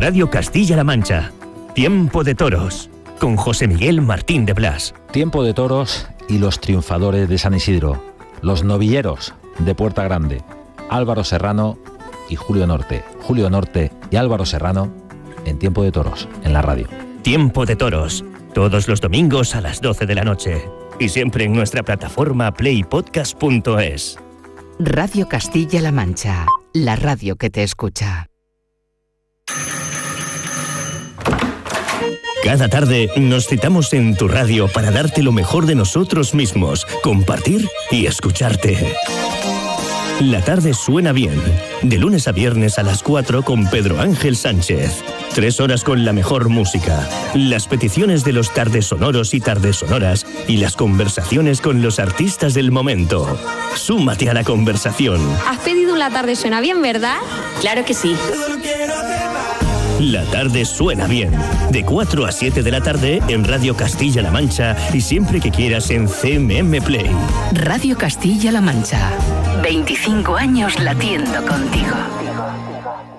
Radio Castilla-La Mancha. Tiempo de Toros, con José Miguel Martín de Blas. Tiempo de Toros y los triunfadores de San Isidro. Los novilleros de Puerta Grande. Álvaro Serrano y Julio Norte. Julio Norte y Álvaro Serrano en Tiempo de Toros, en la radio. Tiempo de Toros, todos los domingos a las 12 de la noche. Y siempre en nuestra plataforma playpodcast.es. Radio Castilla-La Mancha, la radio que te escucha. Cada tarde nos citamos en tu radio para darte lo mejor de nosotros mismos, compartir y escucharte. La tarde suena bien, de lunes a viernes a las 4 con Pedro Ángel Sánchez. 3 horas con la mejor música, las peticiones de los tardes sonoros y tardes sonoras y las conversaciones con los artistas del momento. Súmate a la conversación. Has pedido La tarde suena bien, ¿verdad? Claro que sí. La tarde suena bien, de 4 a 7 de la tarde en Radio Castilla-La Mancha y siempre que quieras en CMM Play. Radio Castilla-La Mancha, 25 años latiendo contigo.